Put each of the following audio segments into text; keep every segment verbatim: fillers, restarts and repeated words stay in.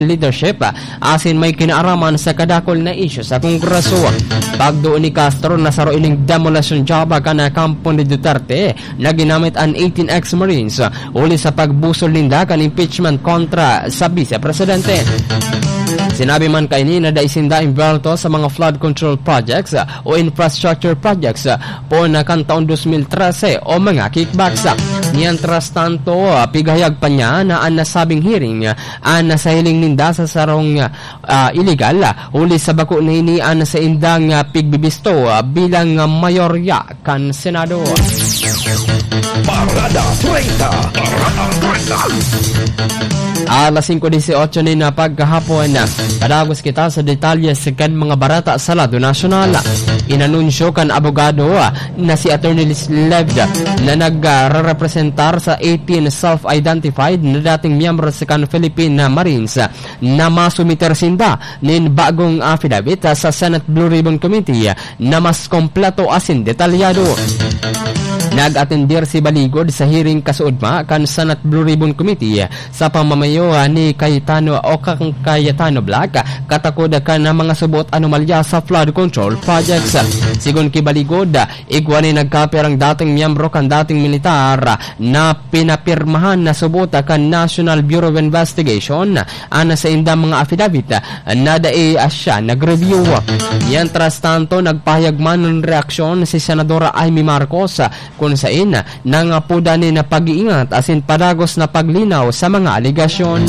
leadership asin may kinaaraman sa kadakol na isyu sa Kongreso. Pagdoon ni Castro na saro ining demolition job kana kampo ni Duterte na ginamit ang eighteen ex-Marines uli sa pagbusol ninda kan impeachment kontra sa Vice Presidente. Sinabi man kay ni na daisinda involved sa mga flood control projects o infrastructure projects po na kan taon two thousand thirteen o mga kickbacks. Mientras tanto, pigayag pa niya na ang nasabing hearing ang nasa hiling ninda sa sarong uh, illegal uli sa bako na ini ang sa indang uh, pigbibisto uh, bilang uh, mayorya kan Senado. Parada treinta. Parada treinta. Alas five eighteen ni na pagkahapon na kadagos kita sa detalye sa kan mga barata sa lado nasyonal. Inanunsyo kan abogado na si Attorney Liz Levda na nag-representar sa eighteen self-identified na dating miyembro sa kan Philippine Marines na masumiter sinda nin bagong affidavit sa Senate Blue Ribbon Committee na mas kompleto asin detalyado. Nag-atendir si Baligod sa hearing kasuodma kan Senate Blue Ribbon Committee sa pamamayo ni Cayetano o kang Cayetano Black katakod ka na mga subot anomalya sa flood control projects. Sigon ki Baligod, igwani nagkapirang dating miyembro kan dating militar na pinapirmahan na subot kan National Bureau of Investigation ana sa indang mga affidavit na dai asya nag-review. Mientras tanto, nagpahayag man ng reaksyon si Senadora Amy Marcos kung saan nangapuda ni na pag-iingat asin padagos na paglinaw sa mga aligasyon.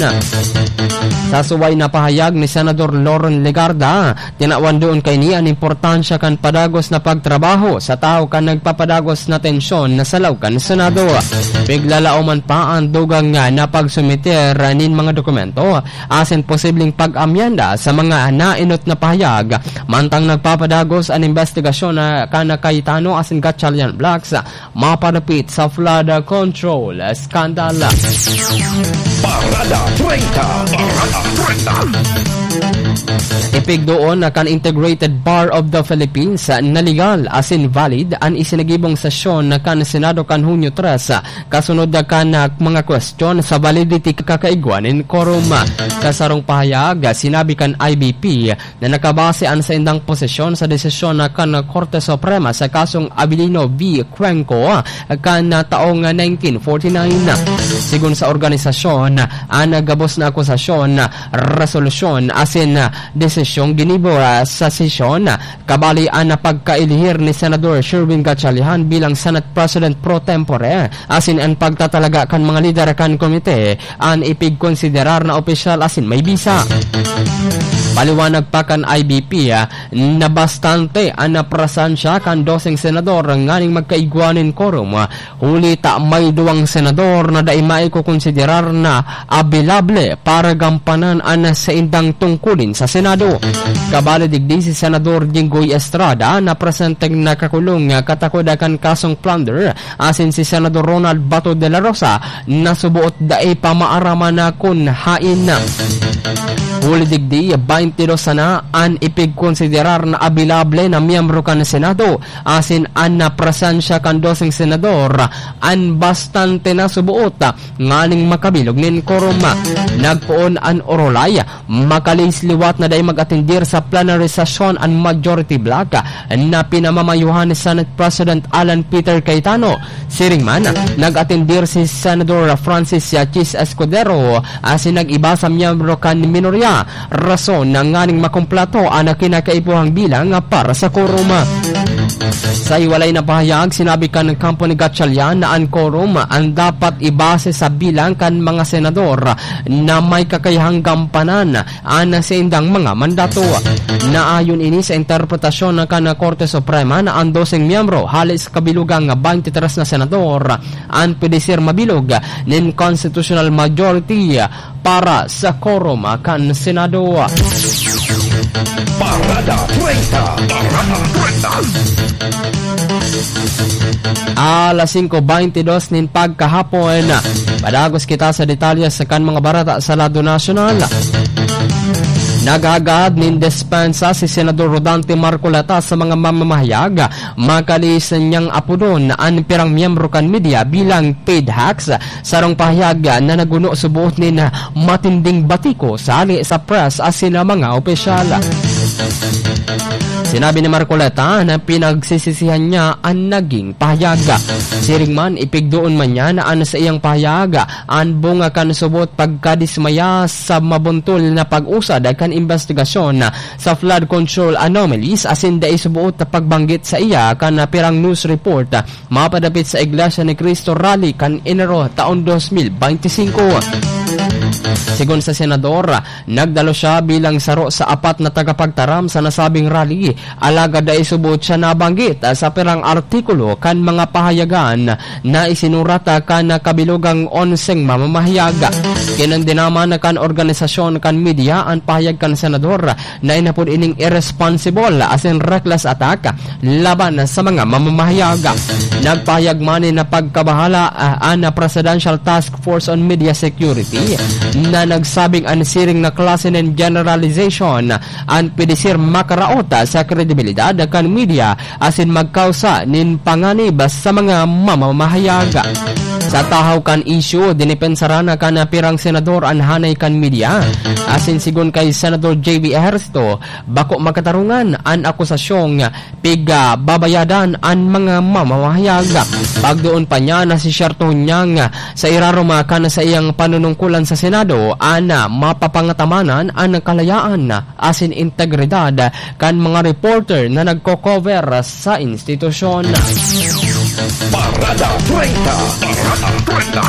Sa suway na pahayag ni Senador Loren Legarda, tinawan doon kay niya ang importansya kan padagos na pagtrabaho sa tao kan nagpapadagos na tensyon na salaw kan Senado. Biglalauman pa ang dugang nga na pagsumiter nin mga dokumento asin posibleng pag-amyanda sa mga nainot na pahayag mantang nagpapadagos ang investigasyon na kana Cayetano asin Gatchalian Blacks mapanapit sa flood control skandal. Parada treinta. Parada treinta. Ipig doon na kan Integrated Bar of the Philippines na legal asin valid ang isinagibong sesyon na kan Senado kan Hunyo tres kasunod na kan mga question sa validity kakaigwanin quorum. Kasarong pahayag, sinabi kan I B P na nakabase ang sa indang posisyon sa desisyon na kan Korte Suprema sa kasong Abilino v. Cuenco kan taong nineteen forty-nine. Sigun sa organisasyon, ang gabos na akusasyon, resolusyon asin desisyong ginibo sa sesyon kabali ang pagkailihir ni Senador Sherwin Gatchalian bilang Senate President pro tempore asin ang pagtatalaga kan mga lider kan komite ang ipigkonsiderar na opisyal asin may bisa. Paliwanag pa kan I B P na bastante ang naprasansya kan doseng senador nganing magkaigwanin quorum. Huli ta may duwang senador na dai maikukonsiderar na abilable para gampanan ang sa indang tungkulin sa Senado. Kabali digdi si Senador Jinggoy Estrada na presenteng nakakulong katakodakan kasong plunder asin si Senador Ronald Bato de la Rosa na subuot dai pamaaraman na kun hain na. Huli digdi twenty-two sana an ipigkonsiderar na abilable na miyembro kan Senado asin an na presensya kan doseng senador an bastante na subuot nganing makabilog nin quorum. Nagpoon an orolay makalisliwat na day mag-atendir sa plenary session an majority block na pinamamayuhan ni Senate President Alan Peter Cayetano. Siring man nag-atendir si Senador Francis Yachis Escudero asin nag-iba sa miyembro kan minorya rason na nganing makumpleto ang kinakaipuhang bilang para sa quorum. Sa iwalay na pahayag, sinabi kan ng kampo ni Gatchalian na ang quorum ang dapat ibase sa bilang kan mga senador na may kakayahang gampanan ang sa indang mga mandato. Naayon ini sa interpretasyon ng kan Korte Suprema na ang doseng miyembro halis kabilugang twenty-three na senador ang pwede sir mabilog nin constitutional majority para sa quorum kan Senado. Parada treinta. Parada treinta. Alas five twenty-two nin pagkahapon. Padagos kita sa detalye sa kan mga barata sa lado nasyonal. Nagagad nin despensa si Senador Rodante Marcoleta sa mga mamamahayag makalis niyang apodon ang pirang miyembro kan media bilang paid hacks sarong pahayag na naguno subuot ni na matinding batiko sali sa press asin mga opisyal. Sinabi ni Marcoleta na pinagsisisihan niya ang naging pahayag. Siring man ipigdoon man niya na ano sa iyang pahayag ang bunga kan subot pagkadismaya sa mabuntol na pag-usad kan investigasyon sa flood control anomalies asin da isubuot na pagbanggit sa iya kan pirang news report mapadapit sa Iglesia ni Cristo Rally kan Enero taon twenty twenty-five. Sigon sa senador, nagdalo siya bilang saro sa apat na tagapagtaram sa nasabing rally. Alaga da isubot siya nabanggit sa pirang artikulo kan mga pahayagan na isinurata kan kabilugang onseng mamamahayaga. Kinandinaman kan organisasyon kan media ang pahayag kan senador na inapod ining irresponsible as in reckless attack laban sa mga mamamahayaga. Nagpahayag man na pagkabahala uh, ang Presidential Task Force on Media Security na nagsabing ansiring na klase ng generalization ang pidisir makaraota sa kredibilidad kan media asin magkausa nin panganib sa mga mamamahayaga. Sa tahaw kan issue, dinipensarana kan pirang senador ang hanay kan media. Asin sigon kay Senador J B Ejercito, bako makatarungan ang akusasyong piga babayadan ang mga mamamahayaga. Pagdoon pa niya na si Sherto niyang sa iraroma kan sa iyang panunungkulan sa Senado, ana mapapangatamanan ang kalayaan asin integridad kan mga reporter na nagko-cover sa institusyon. Parada treinta. Parada treinta.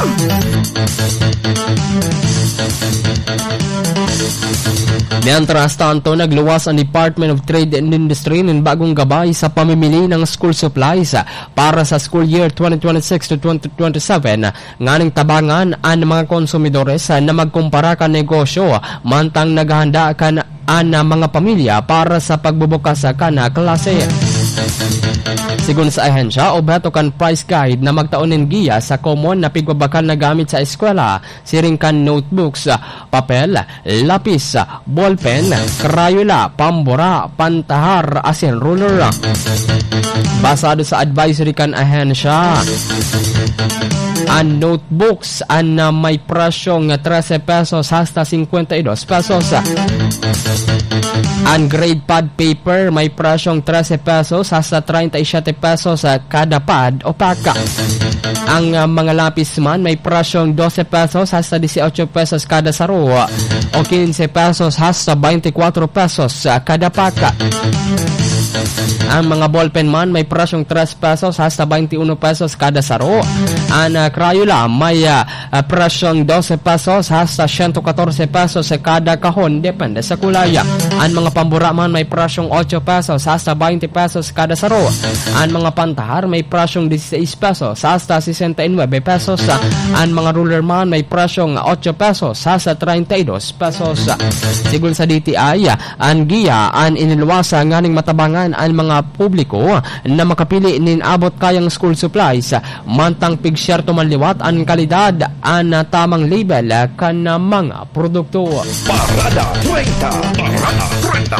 Mientras tanto, nagluwas ang Department of Trade and Industry ng bagong gabay sa pamimili ng school supplies para sa school year twenty twenty-six to twenty twenty-seven. Nganing tabangan ang mga konsumidores na magkumpara ka negosyo mantang naghahanda ka na ang mga pamilya para sa pagbubukas sa kana klase. Sigun sa ahensya, obeto kan price guide na magtaonin giya sa common na pigbabakan na gamit sa eskwela, siring kan notebooks, papel, lapis, ballpen, crayola, pambura, pantahar, asin ruler. Basado sa advisory kan ahensya, ang notebooks ang uh, may presyong thirteen pesos hasta fifty-two pesos. Ang grade pad paper may presyong thirteen pesos hasta thirty-seven pesos uh, kada pad o paka. Ang uh, mga lapis man may presyong twelve pesos hasta eighteen pesos kada saro o fifteen pesos hasta twenty-four pesos uh, kada paka. Ang mga ballpen man may presyong three pesos hasta twenty-one pesos kada saro. Ang uh, crayola may uh, presyong twelve pesos hasta one hundred fourteen pesos kada kahon depende sa kulay. Ang mga pambura man may presyong eight pesos hasta twenty pesos kada saro. Ang mga pantahar may presyong sixteen pesos hasta sixty-nine pesos. Ang mga ruler man may presyong eight pesos hasta thirty-two pesos. Sigun sa D T I, ang giya ang iniluwasa nganing matabangan ang mga publiko na makapili nin abot kayang school supplies mantang pigsyerto man liwat ang kalidad ang tamang label kan mga produkto. Parada treinta. Parada treinta.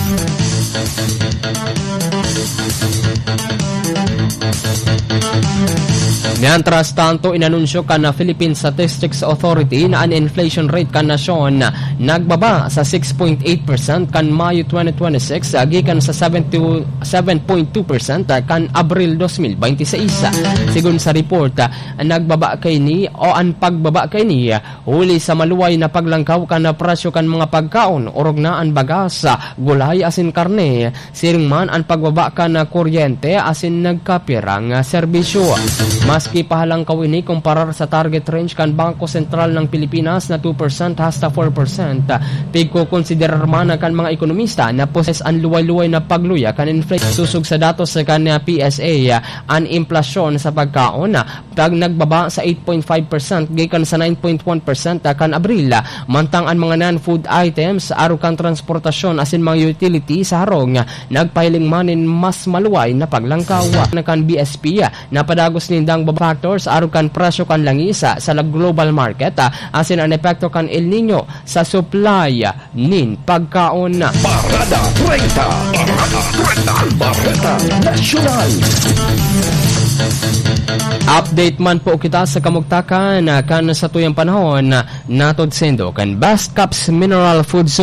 Mientras tanto, inanunsyo ka na Philippine Statistics Authority na ang inflation rate kan nasyon nagbaba sa six point eight percent kan Mayo twenty twenty-six gikan sa seven point two percent kan Abril twenty twenty-six. Sigun sa report, nagbaba kay ni o ang pagbaba kay ni huli sa maluway na paglangkaw kan na presyo kan mga pagkaon, urog na ang bagas, gulay asin karne, siring man ang pagbaba kan na kuryente asin nagkapirang serbisyo. Maski pahalang kawini kumparar sa target range kan Bangko Sentral ng Pilipinas na two percent hasta four percent, pigko konsiderar man kan mga ekonomista na poses ang luway-luway na pagluya kan inflation. Susug sa datos sa kan P S A, ang inflasyon sa pagkaon pag nagbaba sa eight point five percent gikan sa nine point one percent kan Abril, mantang ang mga non-food items aro kan transportasyon asin mga utility sa haro tarong nagpahiling manin mas maluway na paglangkaw. Nakan B S P napadagos nindang factors aron kan presyo kan langisa sa global market asin ang epekto kan El Nino sa supply nin pagkaon. Parada treinta, Parada treinta, Parada Nacional. Update man po kita sa kamugtakan kan sa tuyang panahon natod sendo kan Best Cups Mineral Food